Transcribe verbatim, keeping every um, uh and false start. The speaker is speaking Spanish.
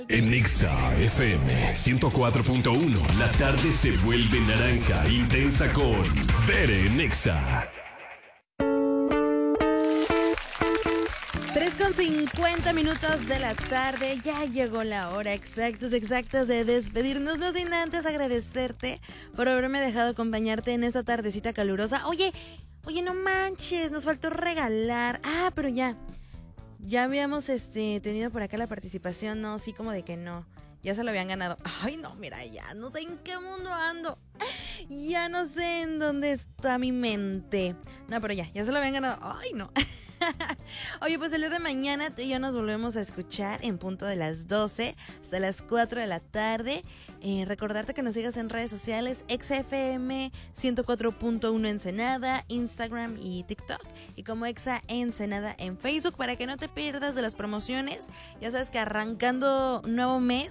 En Exa F M ciento cuatro punto uno, la tarde se vuelve naranja intensa con Bere en Exa. tres con cincuenta minutos de la tarde, ya llegó la hora exactas, exactas de despedirnos, no sin antes agradecerte por haberme dejado acompañarte en esta tardecita calurosa. Oye, oye, no manches, nos faltó regalar. Ah, pero ya, ya habíamos este tenido por acá la participación, no, sí, como de que no, ya se lo habían ganado. Ay, no, mira, ya no sé en qué mundo ando, ya no sé en dónde está mi mente. No, pero ya, ya se lo habían ganado. Ay, no. Oye, pues el día de mañana tú y yo nos volvemos a escuchar en punto de las doce hasta las cuatro de la tarde. Eh, recordarte que nos sigas en redes sociales, Exa F M ciento cuatro punto uno Ensenada, Instagram y TikTok, y como Exa Ensenada en Facebook, para que no te pierdas de las promociones. Ya sabes que arrancando nuevo mes,